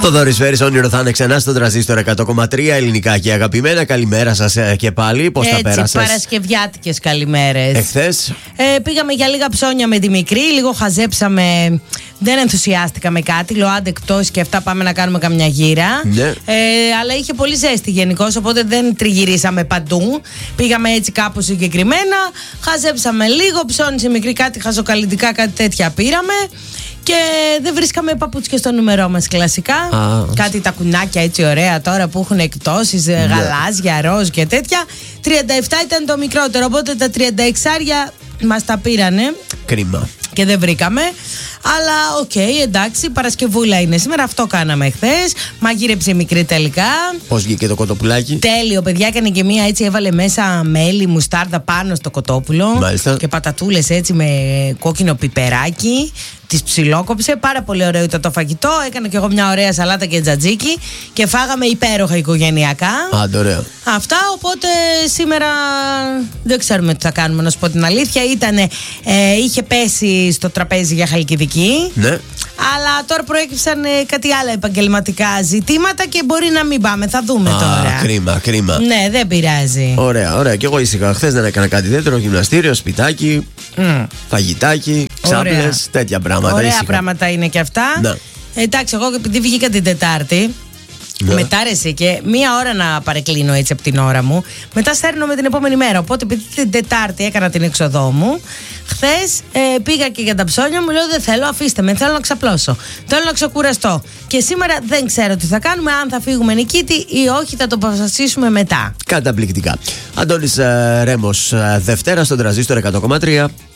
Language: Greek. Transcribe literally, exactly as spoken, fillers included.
Θοδωρής Φέρης, όνειρο θα είναι ξανά στον τραζίστορ εκατό κόμμα τρία, ελληνικά και αγαπημένα. Καλημέρα σας και πάλι. Πώς τα πέρασες? Παρασκευιάτικες καλημέρες. Εχθές ε, πήγαμε για λίγα ψώνια με τη μικρή, λίγο χαζέψαμε. Δεν ενθουσιάστηκα με κάτι. Λέω άντε εκτός και αυτά, πάμε να κάνουμε καμιά γύρα. Ναι. Ε, αλλά είχε πολύ ζέστη γενικώς, οπότε δεν τριγυρίσαμε παντού. Πήγαμε έτσι κάπου συγκεκριμένα. Χαζέψαμε λίγο, ψώνισε μικρή κάτι χαζοκαλλιτικά, κάτι τέτοια πήραμε. Και δεν βρίσκαμε παπούτσια στο νούμερό μας κλασικά. Α, κάτι τα κουνάκια έτσι ωραία τώρα που έχουν εκπτώσεις, ναι. γαλάζια, ροζ και τέτοια. τριάντα επτά ήταν το μικρότερο, οπότε τα τριάντα έξι μας τα πήρανε. Κρίμα. Και δεν βρήκαμε. Αλλά οκ, okay, εντάξει, Παρασκευούλα είναι σήμερα. Αυτό κάναμε χθες. Μαγείρεψε η μικρή τελικά. Πώς βγήκε το κοτοπουλάκι? Τέλειο, παιδιά. Έκανε και μία έτσι, έβαλε μέσα μέλι, μουστάρδα πάνω στο κοτόπουλο. Μάλιστα. Και πατατούλες έτσι με κόκκινο πιπεράκι. Τις ψιλόκοψε. Πάρα πολύ ωραίο ήταν το φαγητό. Έκανα κι εγώ μια ωραία σαλάτα και τζατζίκι. Και φάγαμε υπέροχα οικογενειακά. Άντε, ωραίο. Αυτά, οπότε σήμερα δεν ξέρουμε τι θα κάνουμε, να σου πω την αλήθεια. Ήτανε, ε, είχε πέσει στο τραπέζι για χαλκιδική. Ναι. Αλλά τώρα προέκυψαν ε, κάτι άλλα επαγγελματικά ζητήματα και μπορεί να μην πάμε. Θα δούμε Α, τώρα. Κρίμα, κρίμα. Ναι, δεν πειράζει. Ωραία, ωραία. Και εγώ ήσυχα. Χθες δεν έκανα κάτι ιδιαίτερο. Γυμναστήριο, σπιτάκι, Mm. φαγητάκι, ξάπλες, τέτοια πράγματα. Ωραία ήσυχα. πράγματα είναι και αυτά. Ναι. Εντάξει, εγώ επειδή βγήκα την Τετάρτη. Ναι. Μετά αρέσει και μία ώρα να παρεκκλίνω έτσι από την ώρα μου. Μετά σέρνομαι την επόμενη μέρα. Οπότε επειδή την Τετάρτη έκανα την έξοδό μου, χθες ε, πήγα και για τα ψώνια μου. Λέω δεν θέλω, αφήστε με. Θέλω να ξαπλώσω. Θέλω να ξεκουραστώ. Και σήμερα δεν ξέρω τι θα κάνουμε. Αν θα φύγουμε νικήτη ή όχι, θα το αποφασίσουμε μετά. Καταπληκτικά. Αντώνης ε, Ρέμος, ε, Δευτέρα στον τραζίστορ εκατό κόμμα τρία.